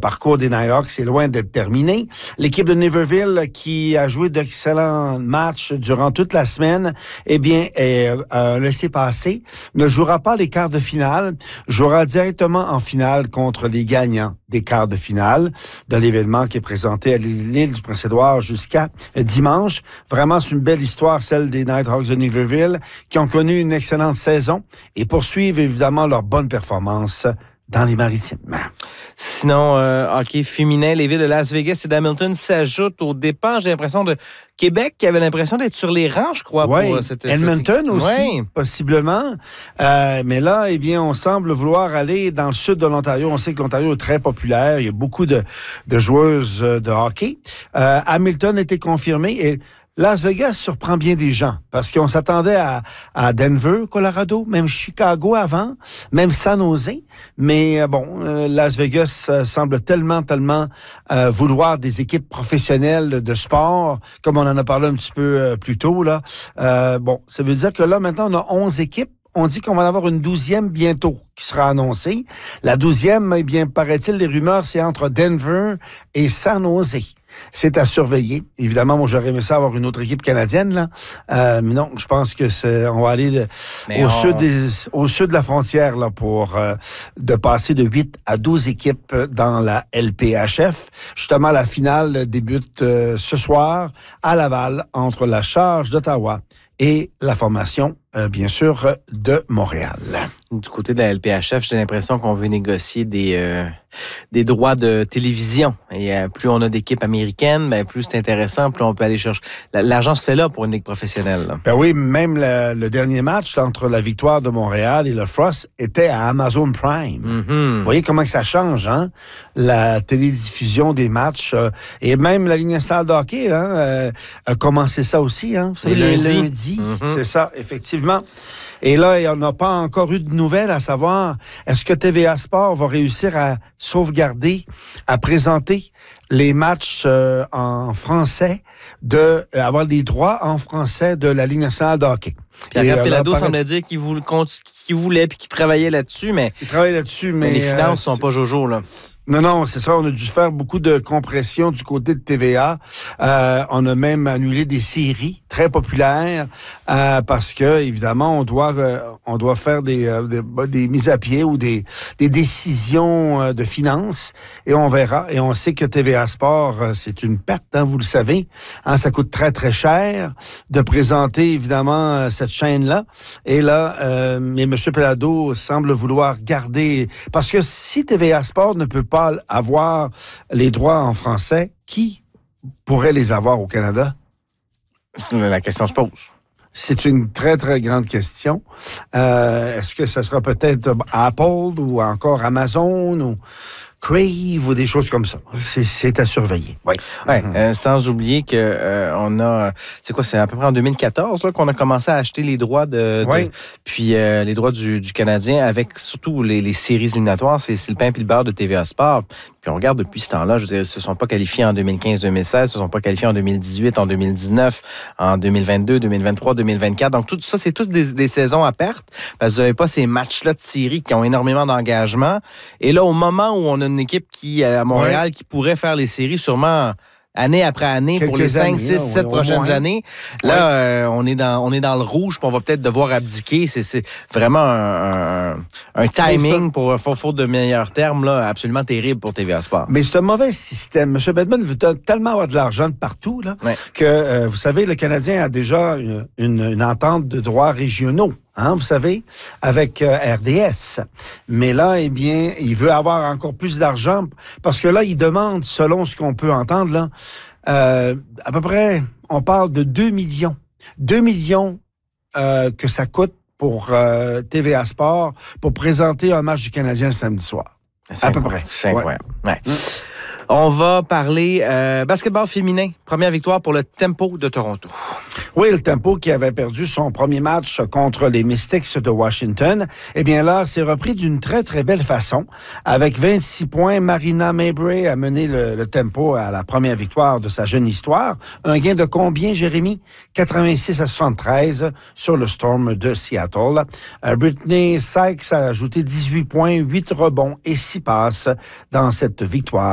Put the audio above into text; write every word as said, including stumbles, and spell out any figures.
parcours des Nighthawks est loin d'être terminé. L'équipe de Niverville, qui a joué d'excellents matchs durant toute la semaine, eh bien, est euh, laissé passer, ne jouera pas les quarts de finale, jouera directement en finale contre les gagnants des quarts de finale de l'événement qui est présenté à l'île du Prince-Édouard jusqu'à dimanche. Vraiment, c'est une belle histoire, celle des Nighthawks de Niverville, qui ont connu une excellente saison et poursuivent évidemment leur bonne performance dans les Maritimes. Sinon, euh, hockey féminin, les villes de Las Vegas et d'Hamilton s'ajoutent au départ, j'ai l'impression, de Québec, qui avait l'impression d'être sur les rangs, je crois. Oui, pour cette, Edmonton cette... aussi, ouais. possiblement. Euh, mais là, eh bien, on semble vouloir aller dans le sud de l'Ontario. On sait que l'Ontario est très populaire. Il y a beaucoup de, de joueuses de hockey. Euh, Hamilton a été confirmé et Las Vegas surprend bien des gens parce qu'on s'attendait à, à Denver, Colorado, même Chicago avant, même San Jose. Mais euh, bon, euh, Las Vegas euh, semble tellement, tellement euh, vouloir des équipes professionnelles de sport, comme on en a parlé un petit peu euh, plus tôt, là. Euh, bon, ça veut dire que là, maintenant, on a onze équipes. On dit qu'on va en avoir une douzième bientôt qui sera annoncée. La douzième, eh bien, paraît-il, les rumeurs, c'est entre Denver et San Jose. C'est à surveiller. Évidemment, moi, j'aurais aimé ça avoir une autre équipe canadienne, là. Euh, mais non, je pense que c'est, on va aller de, au, on... sud des, au sud de la frontière, là, pour euh, de passer de huit à douze équipes dans la L P H F. Justement, la finale débute euh, ce soir à Laval entre la Charge d'Ottawa et la formation, euh, bien sûr, de Montréal. Du côté de la L P H F, j'ai l'impression qu'on veut négocier des, euh, des droits de télévision. Et euh, plus on a d'équipes américaines, ben, plus c'est intéressant, plus on peut aller chercher. L'argent se fait là pour une ligue professionnelle. Là. Ben oui, même le, le dernier match entre la Victoire de Montréal et le Frost était à Amazon Prime. Mm-hmm. Vous voyez comment que ça change, hein? La télédiffusion des matchs. Euh, et même la Ligue nationale de hockey hein, euh, a commencé ça aussi. Hein? Vous savez, le lundi. lundi mm-hmm. C'est ça, effectivement. Et là, on n'a pas encore eu de nouvelles à savoir est-ce que T V A Sport va réussir à sauvegarder, à présenter les matchs euh, en français, de euh, avoir des droits en français de la Ligue nationale de hockey. Pierre Pelado paraît... semblait dire qu'il voulait, qu'il voulait puis qu'il travaillait là-dessus, mais... Il travaille là-dessus, mais... mais les finances euh, sont pas jojo, là. Non, non, c'est ça. On a dû faire beaucoup de compression du côté de T V A. Euh, on a même annulé des séries très populaires euh, parce que, évidemment, on doit euh, on doit faire des, euh, des, des mises à pied ou des, des décisions euh, de finances et on verra. Et on sait que T V A Sport, euh, c'est une perte, hein, vous le savez. Hein, ça coûte très, très cher de présenter, évidemment, euh, cette chaîne-là. Et là, euh, mais M. Pelado semble vouloir garder... Parce que si T V A Sport ne peut pas avoir les droits en français, qui pourrait les avoir au Canada? La question se pose. C'est une très, très grande question. Euh, est-ce que ça sera peut-être Apple ou encore Amazon ou Crave ou des choses comme ça? C'est, c'est à surveiller. Oui. Ouais, mm-hmm. euh, sans oublier que euh, on a, c'est quoi, c'est à peu près en deux mille quatorze là, qu'on a commencé à acheter les droits de, de oui. puis euh, les droits du, du Canadien avec surtout les, les séries éliminatoires, c'est, c'est le pain puis le beurre de T V A Sport. Puis on regarde depuis ce temps-là, je veux dire, ils se sont pas qualifiés en deux mille quinze deux mille seize, ils se sont pas qualifiés en deux mille dix-huit, en deux mille dix-neuf, en deux mille vingt-deux, deux mille vingt-trois, deux mille vingt-quatre. Donc tout ça, c'est tous des, des saisons à perte parce que vous n'avez pas ces matchs-là de séries qui ont énormément d'engagement. Et là, au moment où on a une équipe qui à Montréal ouais. qui pourrait faire les séries sûrement année après année Quelques pour les cinq, six, sept prochaines moins. années. Là, ouais. euh, on est dans on est dans le rouge, puis on va peut-être devoir abdiquer. C'est, c'est vraiment un, un, un timing, pour faute de meilleurs termes, là, absolument terrible pour T V A Sport. Mais c'est un mauvais système. M. Bettman veut tellement avoir de l'argent de partout là, ouais. que, euh, vous savez, le Canadien a déjà une, une, une entente de droits régionaux. Hein, vous savez, avec euh, R D S. Mais là, eh bien, il veut avoir encore plus d'argent parce que là, il demande, selon ce qu'on peut entendre, là, euh, à peu près, on parle de deux millions. deux millions euh, que ça coûte pour euh, T V A Sport pour présenter un match du Canadien le samedi soir. C'est à peu près. C'est incroyable. Ouais. Ouais. Mmh. On va parler euh, basketball féminin. Première victoire pour le Tempo de Toronto. Oui, le Tempo qui avait perdu son premier match contre les Mystics de Washington. Eh bien là, c'est repris d'une très, très belle façon. Avec vingt-six points, Marina Mabrey a mené le, le Tempo à la première victoire de sa jeune histoire. Un gain de combien, Jérémy? quatre-vingt-six à soixante-treize sur le Storm de Seattle. Euh, Brittany Sykes a ajouté dix-huit points, huit rebonds et six passes dans cette victoire